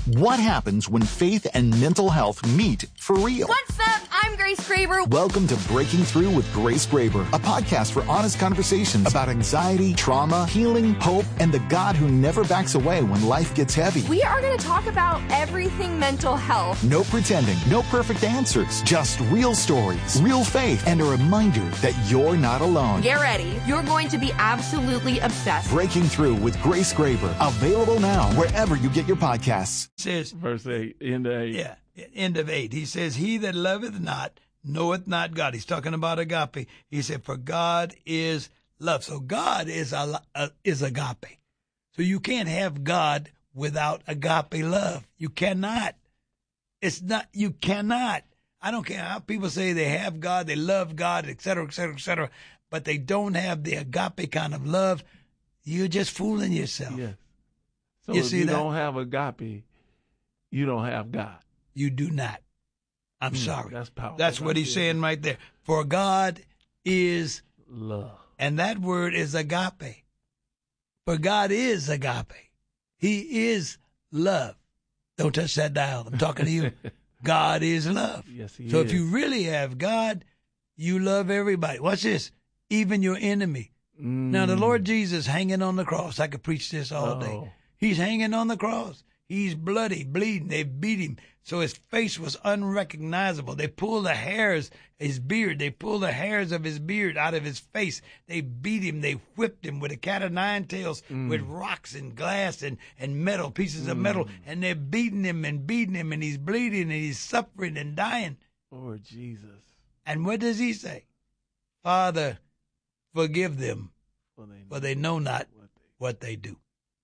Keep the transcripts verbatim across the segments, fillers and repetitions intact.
What happens when faith and mental health meet for real? What's up? I'm Grace Graber. Welcome to Breaking Through with Grace Graber, a podcast for honest conversations about anxiety, trauma, healing, hope, and the God who never backs away when life gets heavy. We are going to talk about everything mental health. No pretending, no perfect answers, just real stories, real faith, and a reminder that you're not alone. Get ready. You're going to be absolutely obsessed. Breaking Through with Grace Graber, available now wherever you get your podcasts. Says verse eight, end of eight. Yeah, end of eight. He says, "He that loveth not knoweth not God." He's talking about agape. He said, "For God is love." So God is a, a, is agape. So you can't have God without agape love. You cannot. It's not. You cannot. I don't care how people say they have God, they love God, et cetera, et cetera, et cetera, but they don't have the agape kind of love. You're just fooling yourself. Yes. So you if see you that? don't have agape, you don't have God. You do not. I'm Mm, sorry. that's powerful. That's what he's saying right there. For God is love. And that word is agape. For God is agape. He is love. Don't touch that dial. I'm talking to you. God is love. Yes, he so is. if you really have God, you love everybody. Watch this. Even your enemy. Mm. Now, the Lord Jesus hanging on the cross. I could preach this all Oh. day. He's hanging on the cross. He's bloody, bleeding. They beat him. So his face was unrecognizable. They pulled the hairs, his beard. They pulled the hairs of his beard out of his face. They beat him. They whipped him with a cat of nine tails, Mm. with rocks and glass and, and metal, pieces of metal. And they're beating him and beating him, and he's bleeding and he's suffering and dying. Lord Jesus. And what does he say? Father, forgive them, For they, for they know not what they, what they do.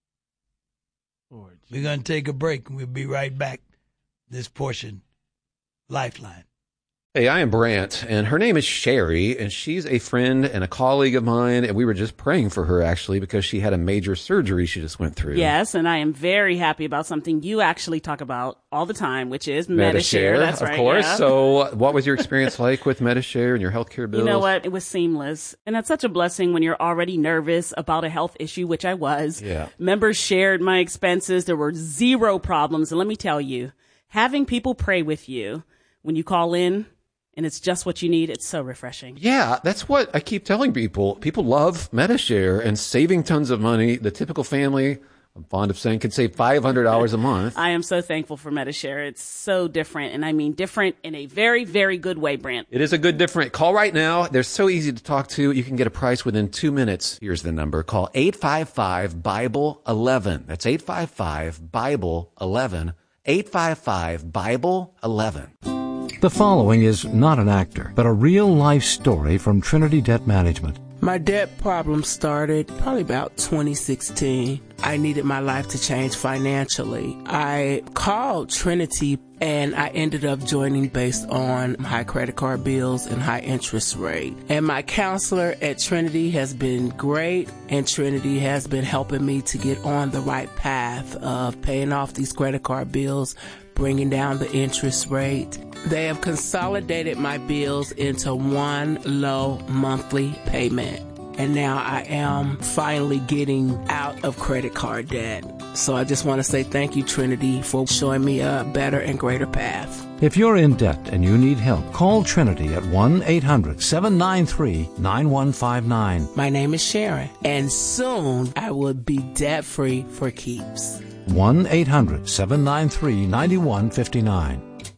Lord Jesus. We're going to take a break, and we'll be right back. This portion, Lifeline. Hey, I am Brant, and her name is Sherry, and she's a friend and a colleague of mine, and we were just praying for her, actually, because she had a major surgery she just went through. Yes, and I am very happy about something you actually talk about all the time, which is MediShare. MediShare. That's of right, course. yeah. So what was your experience like with MediShare and your healthcare bills? You know what? It was seamless. And that's such a blessing when you're already nervous about a health issue, which I was. Yeah. Members shared my expenses. There were zero problems. And let me tell you, having people pray with you when you call in, and it's just what you need, it's so refreshing. Yeah, that's what I keep telling people. People love MediShare and saving tons of money. The typical family, I'm fond of saying, can save five hundred dollars a month. I am so thankful for MediShare. It's so different, and I mean different in a very, very good way, Brant. It is a good different. Call right now. They're so easy to talk to. You can get a price within two minutes. Here's the number. Call eight five five, Bible eleven. That's eight five five, Bible eleven. eight five five, Bible eleven. The following is not an actor, but a real-life story from Trinity Debt Management. My debt problem started probably about twenty sixteen. I needed my life to change financially. I called Trinity and I ended up joining based on high credit card bills and high interest rate. And my counselor at Trinity has been great, and Trinity has been helping me to get on the right path of paying off these credit card bills, bringing down the interest rate. They have consolidated my bills into one low monthly payment. And now I am finally getting out of credit card debt. So I just want to say thank you, Trinity, for showing me a better and greater path. If you're in debt and you need help, call Trinity at one eight hundred, seven nine three, nine one five nine. My name is Sharon, and soon I will be debt-free for keeps. one eight hundred, seven nine three, nine one five nine.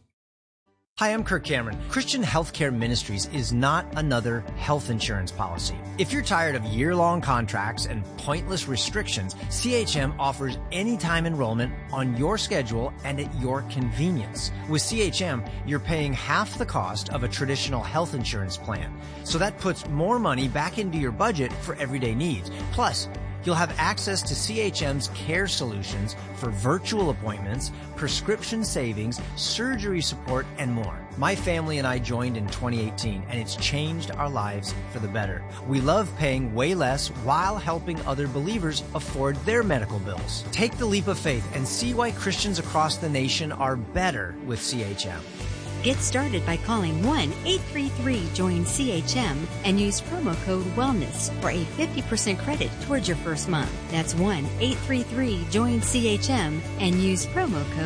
Hi, I'm Kirk Cameron. Christian Healthcare Ministries is not another health insurance policy. If you're tired of year-long contracts and pointless restrictions, C H M offers anytime enrollment on your schedule and at your convenience. With C H M, you're paying half the cost of a traditional health insurance plan. So that puts more money back into your budget for everyday needs. Plus, you'll have access to C H M's care solutions for virtual appointments, prescription savings, surgery support, and more. My family and I joined in twenty eighteen, and it's changed our lives for the better. We love paying way less while helping other believers afford their medical bills. Take the leap of faith and see why Christians across the nation are better with C H M. Get started by calling one eight three three, join C H M and use promo code WELLNESS for a fifty percent credit towards your first month. That's one eight three three, join C H M and use promo code